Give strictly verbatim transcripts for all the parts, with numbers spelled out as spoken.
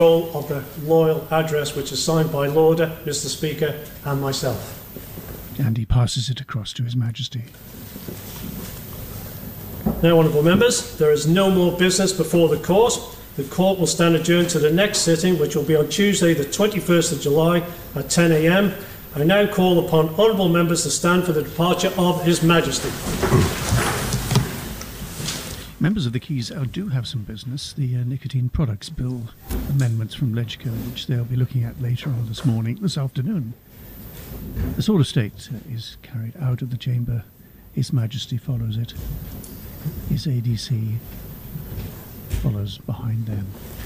of the Royal Address, which is signed by Lauder, Mister Speaker, and myself. And he passes it across to His Majesty. Now, honourable members, there is no more business before the court. The court will stand adjourned to the next sitting, which will be on Tuesday, the twenty-first of July at ten a m I now call upon honourable members to stand for the departure of His Majesty. Members of the Keys uh, do have some business. The uh, Nicotine Products Bill amendments from Legco, which they'll be looking at later on this morning, this afternoon. The Sword Estate uh, is carried out of the chamber. His Majesty follows it. His A D C follows behind them.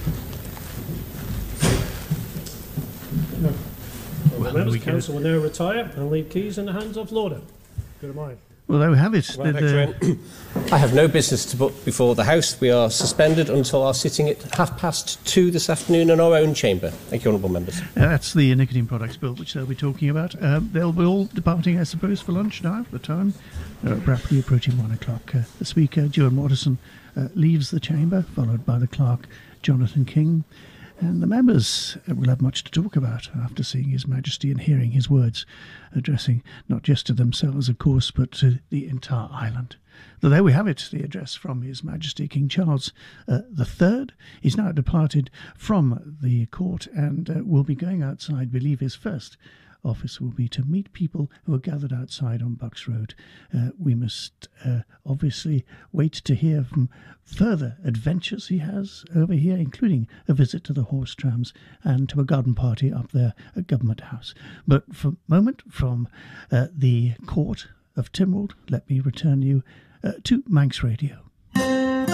No. Well, members, we Council will now retire and leave keys in the hands of Lauder. Good morning. Well, there we have it. Right, the, the, I have no business to put before the House. We are suspended until our sitting at half past two this afternoon in our own chamber. Thank you, honourable members. Uh, that's the Nicotine Products Bill, which they'll be talking about. Um, they'll be all departing, I suppose, for lunch now. The time uh, rapidly approaching one o'clock. Uh, the Speaker, Joan Morrison, uh, leaves the chamber, followed by the Clerk, Jonathan King. And the members will have much to talk about after seeing His Majesty and hearing his words, addressing not just to themselves, of course, but to the entire island. So there we have it, the address from His Majesty King Charles uh, the Third. He's now departed from the court and uh, will be going outside. I believe his first office will be to meet people who are gathered outside on Bucks Road. Uh, we must uh, obviously wait to hear from further adventures he has over here, including a visit to the horse trams and to a garden party up there at Government House. But for a moment, from uh, the court of Tynwald, let me return you uh, to Manx Radio.